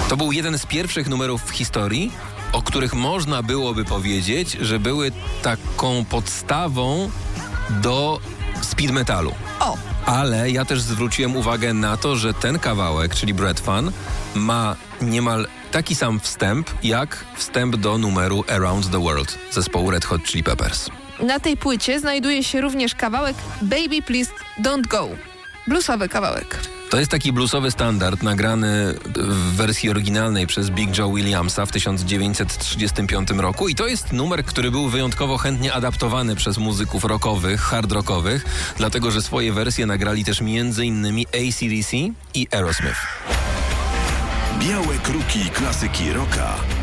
To był jeden z pierwszych numerów w historii, o których można byłoby powiedzieć, że były taką podstawą do speed metalu. O! Ale ja też zwróciłem uwagę na to, że ten kawałek, czyli Bread Fun, ma niemal taki sam wstęp, jak wstęp do numeru Around the World zespołu Red Hot Chili Peppers. Na tej płycie znajduje się również kawałek Baby Please Don't Go. Bluesowy kawałek. To jest taki bluesowy standard nagrany w wersji oryginalnej przez Big Joe Williamsa w 1935 roku i to jest numer, który był wyjątkowo chętnie adaptowany przez muzyków rockowych, hard rockowych, dlatego że swoje wersje nagrali też m.in. AC/DC i Aerosmith. Białe kruki klasyki rocka.